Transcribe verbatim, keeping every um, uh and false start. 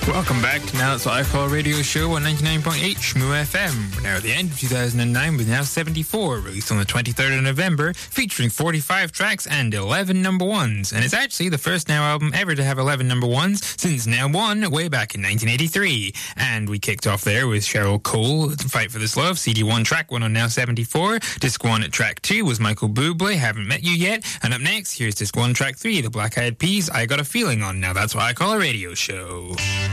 Welcome back to Now That's What I Call a Radio Show on ninety-nine point eight Shmoo F M. We're now at the end of two thousand nine with Now seventy-four, released on the twenty-third of November, featuring forty-five tracks and eleven number ones. And it's actually the first Now album ever to have eleven number ones since Now one way back in nineteen eighty-three. And we kicked off there with Cheryl Cole, Fight for This Love, C D one, track one on Now seventy-four. Disc one at track two was Michael Bublé, Haven't Met You Yet. And up next, here's Disc one, track three, The Black Eyed Peas, I Got a Feeling on Now That's What I Call a Radio Show.